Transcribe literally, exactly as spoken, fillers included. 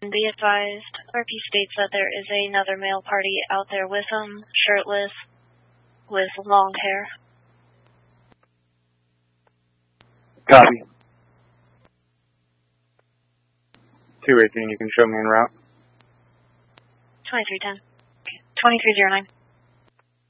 Be advised, R P states that there is another male party out there with him, shirtless, with long hair. Copy. two eighteen, you can show me en route. twenty-three ten. twenty-three oh nine.